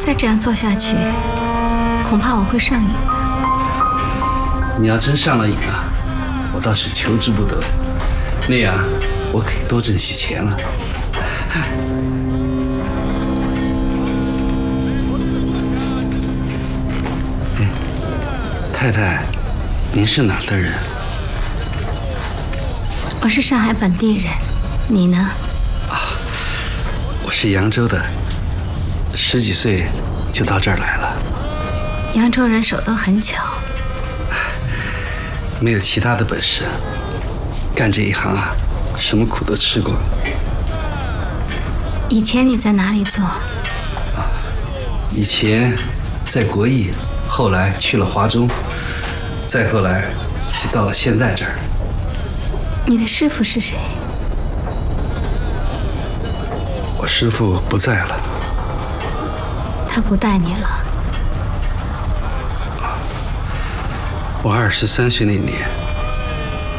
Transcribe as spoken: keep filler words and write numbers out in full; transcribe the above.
再这样做下去，恐怕我会上瘾的。 你要真上了瘾啊，我倒是求之不得。那样，我可以多挣些钱了。哎，太太，您是哪儿的人？ 我是上海本地人，你呢？ 啊，我是扬州的，十几岁就到这儿来了。 扬州人手都很巧。 没有其他的本事，干这一行啊，什么苦都吃过。 以前你在哪里做？ 啊，以前在国艺，后来去了华中，再后来就到了现在这儿。 你的师傅是谁？ 我师傅不在了。 他不带你了。 我二十三岁那年，